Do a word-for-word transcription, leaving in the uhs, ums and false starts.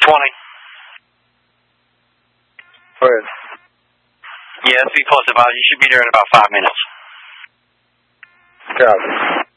twenty. Go ahead. Yeah, it's be close about. You should be there in about five minutes. Copy.